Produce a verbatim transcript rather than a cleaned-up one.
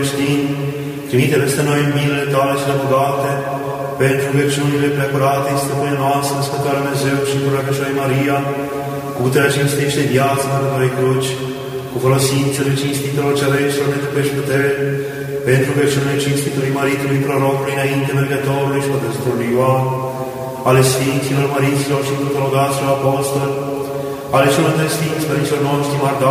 creștini, trimite peste noi milele tale și de bogate, pentru rugăciunile preacurate, stăpâne noastră, Născătoarea Dumnezeu și cu Rugăciunea Maria, cu puterea cinstește viața Mărătoarei Cruci, cu folosințele cinstitelor cereștilor de tăpești putere, pentru rugăciunile cinstitului Maritului Prorocului înainte mergătorului și Pătăstorului Ioan, ale Sfinților, Măriților și Protologaților Apostoli, ale celor de Sfinți Părinților noștri,